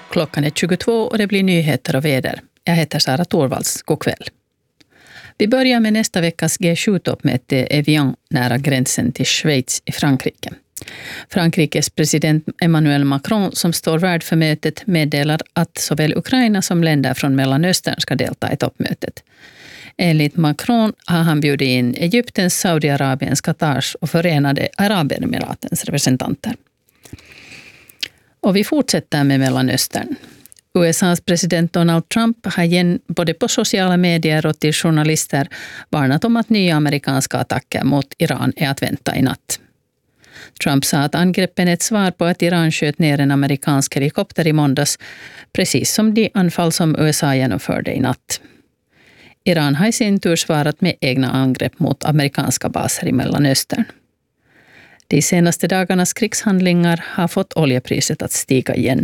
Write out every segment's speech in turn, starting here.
Klockan är 22 och det blir nyheter och väder. Jag heter Sara Torvalds. God kväll. Vi börjar med nästa veckas G7-toppmöte i Evian nära gränsen till Schweiz i Frankrike. Frankrikes president Emmanuel Macron, som står värd för mötet, meddelar att såväl Ukraina som länder från Mellanöstern ska delta i toppmötet. Enligt Macron har han bjudit in Egyptens, Saudiarabiens, Katars och Förenade Arabemiratens representanter. Och vi fortsätter med Mellanöstern. USAs president Donald Trump har igen både på sociala medier och till journalister varnat om att nya amerikanska attacker mot Iran är att vänta i natt. Trump sa att angreppen är ett svar på att Iran sköt ner en amerikansk helikopter i måndags, precis som de anfall som USA genomförde i natt. Iran har i sin tur svarat med egna angrepp mot amerikanska baser i Mellanöstern. De senaste dagarnas krigshandlingar har fått oljepriset att stiga igen.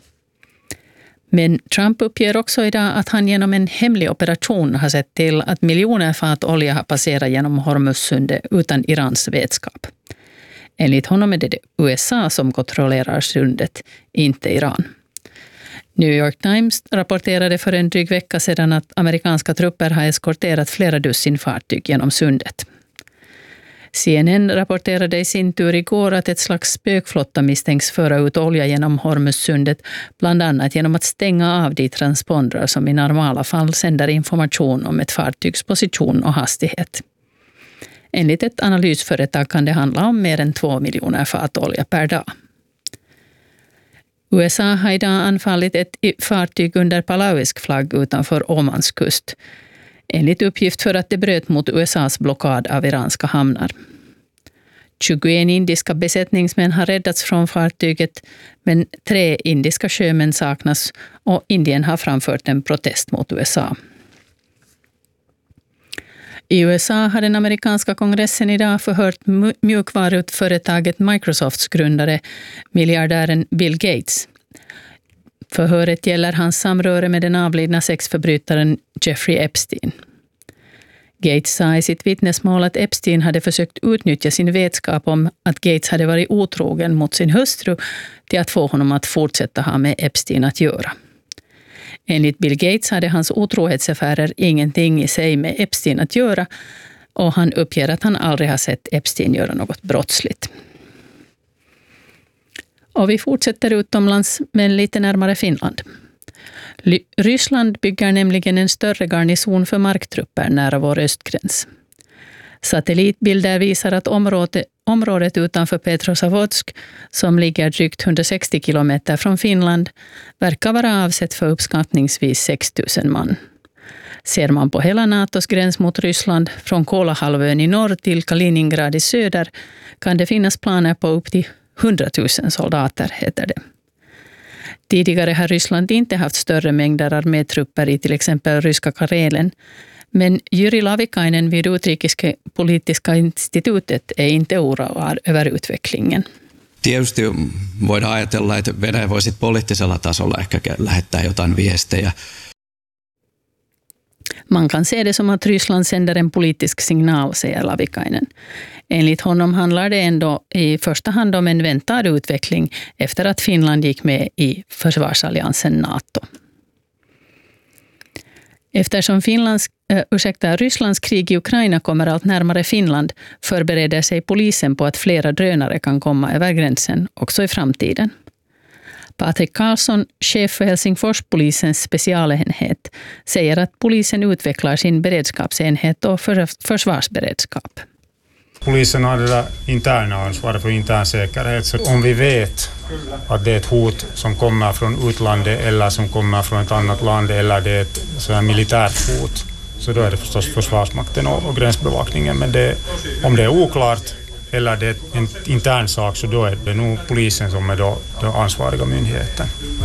Men Trump uppger också idag att han genom en hemlig operation har sett till att miljoner fat olja har passerat genom Hormuzsundet utan Irans vetskap. Enligt honom är det USA som kontrollerar sundet, inte Iran. New York Times rapporterade för en dryg vecka sedan att amerikanska trupper har eskorterat flera dussin fartyg genom sundet. CNN rapporterade i sin tur igår att ett slags spökflotta misstänks föra ut olja genom Hormuzsundet, bland annat genom att stänga av de transpondrar som i normala fall sänder information om ett fartygs position och hastighet. Enligt ett analysföretag kan det handla om mer än 2 miljoner fat olja per dag. USA har idag anfallit ett fartyg under palauisk flagg utanför Omans kust, enligt uppgift för att det bröt mot USAs blockad av iranska hamnar. 21 indiska besättningsmän har räddats från fartyget, men 3 indiska sjömän saknas och Indien har framfört en protest mot USA. I USA har den amerikanska kongressen idag förhört mjukvaruföretaget Microsofts grundare, miljardären Bill Gates. Förhöret gäller hans samröre med den avlidna sexförbrytaren Jeffrey Epstein. Gates sa i sitt vittnesmål att Epstein hade försökt utnyttja sin vetskap om att Gates hade varit otrogen mot sin hustru till att få honom att fortsätta ha med Epstein att göra. Enligt Bill Gates hade hans otrohetsaffärer ingenting i sig med Epstein att göra, och han uppger att han aldrig har sett Epstein göra något brottsligt. Och vi fortsätter utomlands, men lite närmare Finland. Ryssland bygger nämligen en större garnison för marktrupper nära vår östgräns. Satellitbilder visar att området utanför Petrozavodsk, som ligger drygt 160 kilometer från Finland, verkar vara avsett för uppskattningsvis 6 000 man. Ser man på hela NATOs gräns mot Ryssland, från Kolahalvön i norr till Kaliningrad i söder, kan det finnas planer på upp till 100 000 soldater, heter det. Tidigare har Ryssland inte haft större mängder armétrupper i till exempel ryska Karelen, men Jyri Lavikainen vid Utrikespolitiska institutet är inte oroad över utvecklingen. Tietysti voidaan ajatella, että Venäjä voisi poliittisella tasolla ehkä lähettää jotain viestejä. Man kan se det som att Ryssland sänder en politisk signal, säger Lavikainen. Enligt honom handlar det ändå i första hand om en väntad utveckling efter att Finland gick med i försvarsalliansen NATO. Eftersom Rysslands krig i Ukraina kommer allt närmare Finland, förbereder sig polisen på att flera drönare kan komma över gränsen också i framtiden. Patrik Karlsson, chef för Helsingforspolisens specialenhet, säger att polisen utvecklar sin beredskapsenhet och försvarsberedskap. Polisen har det där interna ansvaret för intern säkerhet, så om vi vet att det är ett hot som kommer från utlandet eller som kommer från ett annat land eller det är ett sådär militärt hot, så då är det förstås Försvarsmakten och gränsbevakningen. Men om det är oklart eller det är en intern sak, så då är det nog polisen som är då ansvariga myndigheten.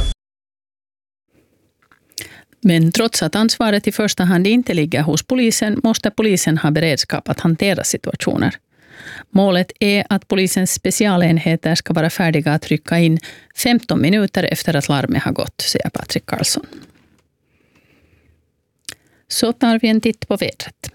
Men trots att ansvaret i första hand inte ligger hos polisen, måste polisen ha beredskap att hantera situationer. Målet är att polisens specialenheter ska vara färdiga att rycka in 15 minuter efter att larmet har gått, säger Patrik Karlsson. Så tar vi en titt på vädret.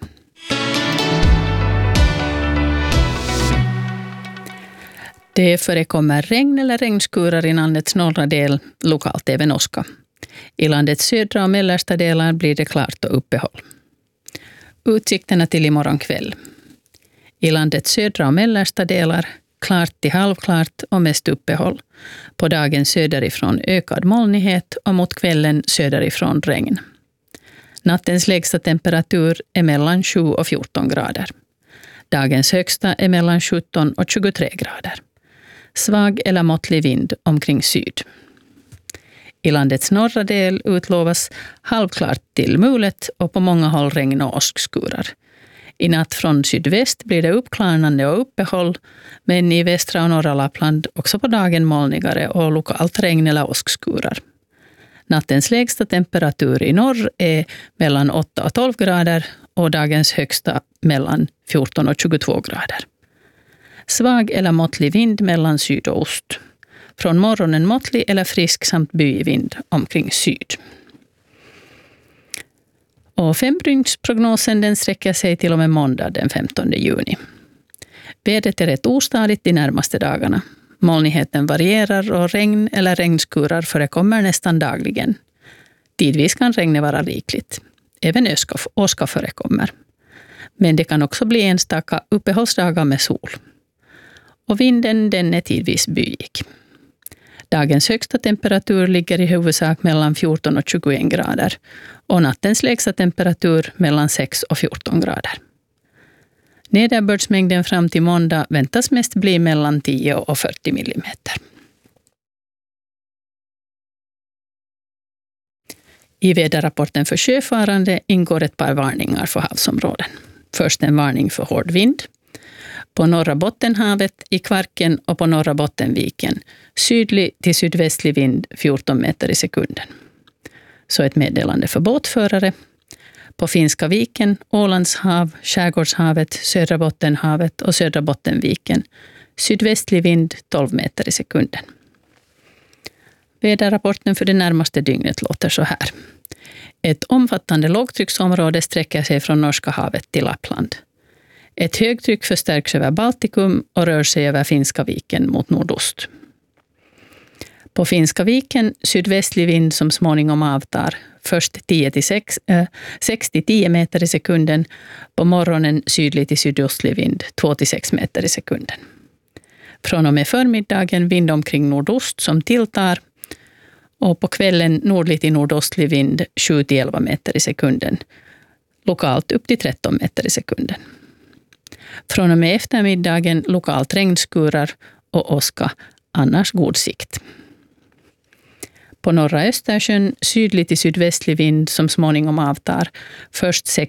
Det förekommer regn eller regnskurar i landets norra del, lokalt även åska. I landets södra och mellersta delar blir det klart och uppehåll. Utsikterna till imorgon kväll. I landets södra och mellersta delar klart till halvklart och mest uppehåll. På dagen söderifrån ökad molnighet och mot kvällen söderifrån regn. Nattens lägsta temperatur är mellan 7 och 14 grader. Dagens högsta är mellan 17 och 23 grader. Svag eller måttlig vind omkring syd. I landets norra del utlovas halvklart till mulet och på många håll regn och åskskurar. I natt från sydväst blir det uppklarnande och uppehåll, men i västra och norra Lappland också på dagen molnigare och lokalt regn eller åskskurar. Nattens lägsta temperatur i norr är mellan 8 och 12 grader och dagens högsta mellan 14 och 22 grader. Svag eller måttlig vind mellan syd och ost. Från morgonen måttlig eller frisk samt byig vind omkring syd. Och fembrygnsprognosen den sträcker sig till och med måndag den 15 juni. Vädret är rätt ostadigt de närmaste dagarna. Molnigheten varierar och regn eller regnskurar förekommer nästan dagligen. Tidvis kan regnet vara rikligt. Även åska förekommer. Men det kan också bli enstaka uppehållsdagar med sol. Och vinden den är tidvis byig. Dagens högsta temperatur ligger i huvudsak mellan 14 och 21 grader och nattens lägsta temperatur mellan 6 och 14 grader. Nederbördsmängden fram till måndag väntas mest bli mellan 10 och 40 millimeter. I väderrapporten för sjöfarande ingår ett par varningar för havsområden. Först en varning för hård vind. På norra Bottenhavet, i Kvarken och på norra Bottenviken sydlig till sydvästlig vind 14 meter i sekunden. Så ett meddelande för båtförare. På Finska viken, Ålands hav, Skärgårdshavet, södra Bottenhavet och södra Bottenviken sydvästlig vind 12 meter i sekunden. Väderrapporten för det närmaste dygnet låter så här. Ett omfattande lågtrycksområde sträcker sig från Norska havet till Lappland. Ett högtryck förstärks över Baltikum och rör sig över Finska viken mot nordost. På Finska viken sydvästlig vind som småningom avtar. Först 6-10 meter i sekunden. På morgonen sydlig till sydostlig vind 2-6 meter i sekunden. Från och med förmiddagen vind omkring nordost som tilltar. Och på kvällen nordlig till nordostlig vind 7-11 meter i sekunden. Lokalt upp till 13 meter i sekunden. Från och med eftermiddagen lokalt regnskurar och åska, annars god sikt. På norra Östersjön sydlig till sydvästlig vind som småningom avtar. Först